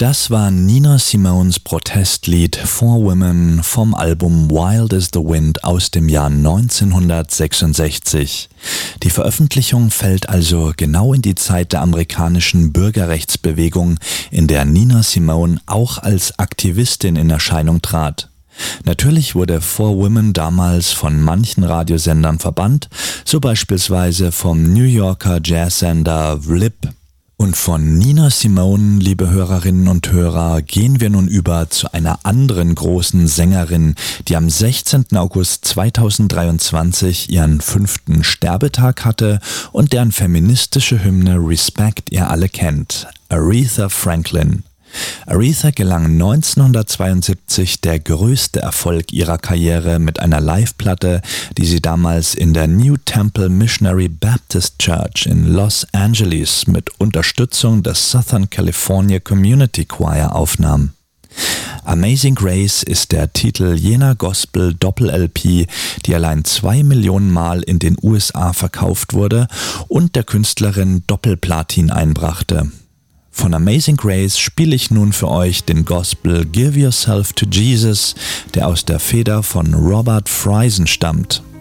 Das war Nina Simones Protestlied Four Women vom Album Wild is the Wind aus dem Jahr 1966. Die Veröffentlichung fällt also genau in die Zeit der amerikanischen Bürgerrechtsbewegung, in der Nina Simone auch als Aktivistin in Erscheinung trat. Natürlich wurde Four Women damals von manchen Radiosendern verbannt, so beispielsweise vom New Yorker Jazzsender VLIP. Und von Nina Simone, liebe Hörerinnen und Hörer, gehen wir nun über zu einer anderen großen Sängerin, die am 16. August 2023 ihren 5. Sterbetag hatte und deren feministische Hymne Respect ihr alle kennt, Aretha Franklin. Aretha gelang 1972 der größte Erfolg ihrer Karriere mit einer Live-Platte, die sie damals in der New Temple Missionary Baptist Church in Los Angeles mit Unterstützung des Southern California Community Choir aufnahm. Amazing Grace ist der Titel jener Gospel-Doppel-LP, die allein 2 Millionen Mal in den USA verkauft wurde und der Künstlerin Doppelplatin einbrachte. Von Amazing Grace spiele ich nun für euch den Gospel Give Yourself to Jesus, der aus der Feder von Robert Friesen stammt.